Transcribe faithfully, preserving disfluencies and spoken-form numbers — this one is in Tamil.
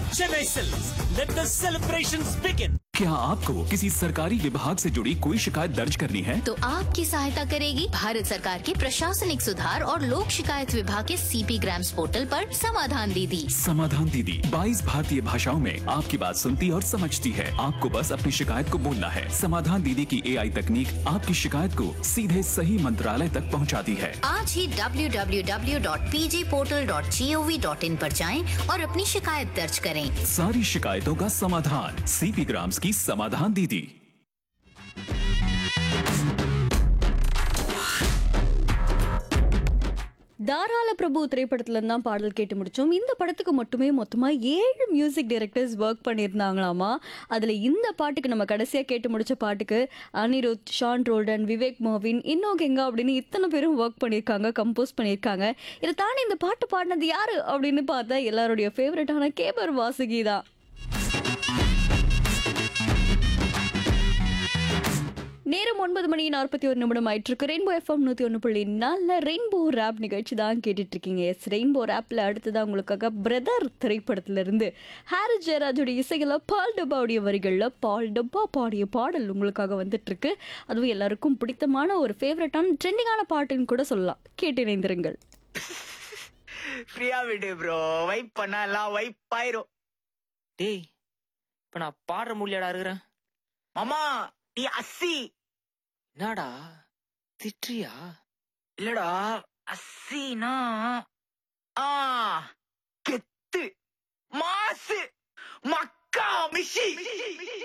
Chennai Silks. Let the celebrations begin. क्या आपको किसी सरकारी विभाग से जुड़ी कोई शिकायत दर्ज करनी है? तो आपकी सहायता करेगी भारत सरकार के प्रशासनिक सुधार और लोक शिकायत विभाग के सीपी ग्राम्स पोर्टल पर समाधान दीदी। समाधान दीदी बाईस भारतीय भाषाओं में आपकी बात सुनती और समझती है। आपको बस अपनी शिकायत को बोलना है। समाधान दीदी की एआई तकनीक आपकी शिकायत को सीधे सही मंत्रालय तक पहुंचाती है। आज ही W W W dot P G portal dot G O V dot in पर जाएं और अपनी शिकायत दर्ज करें। सारी शिकायतों का समाधान सीपी ग्राम्स की समाधान दीदी। தாராள பிரபு திரைப்படத்துல தான் பாடல் கேட்டு முடிச்சோம். இந்த படத்துக்கு மட்டுமே மொத்தமா ஏழு மியூசிக் டைரக்டர்ஸ் ஒர்க் பண்ணியிருந்தாங்களாமா. அதுல இந்த பாட்டுக்கு நம்ம கடைசியா கேட்டு முடிச்ச பாட்டுக்கு அனிருத், ஷான் ரோல்டன், விவேக் மோவின், இன்னும் கெங்கா அப்படின்னு இத்தனை பேரும் ஒர்க் பண்ணியிருக்காங்க, கம்போஸ் பண்ணியிருக்காங்க. இதை தாண்டி இந்த பாட்டு பாடினது யாரு அப்படின்னு பார்த்தா எல்லாருடைய ஃபேவரட்டான கேபர் வாசுகி தான். நேரம் ஒன்பது மணி நாற்பத்தி ஒரு நிமிடம் ஆயிட்டு இருக்கு. ரெயின்போ எஃப்எம் நூத்தி ஒன்று புள்ளி நாலு ரெயின்போ ரேப் நிகழ்ச்சி தான் கேட்டுட்டு இருக்கீங்க. எஸ், ரெயின்போ ரேப்ல அடுத்ததான் உங்களுக்காக பிரதர் திரைப்படத்துல இருந்து ஹாரி ஜெயராஜோட இசையில பால் டப்பாவுடைய வரிகள்ல பால் டப்பா பாடிய பாடல் உங்களுக்காக வந்துட்டு இருக்கு. அதுவும் எல்லாருக்கும் பிடித்தமான ஒரு ஃபேவரட்டான ட்ரெண்டிங்கான பாட்டுன்னு கூட சொல்லலாம். கேட்டு இணைந்திருங்கள். ஃப்ரீயா விடு ப்ரோ, வைப் பண்ணா எல்லாம் வைப் ஆயிரும். டேய், இப்ப நான் பாடுற முடியாடா இருக்கிறேன். மாமா நீ அஸ்ஸி. என்னடா திட்றியா? இல்லடா, அஸ்ஸினா ஆ கெத்து மாசு மக்கா மிஷி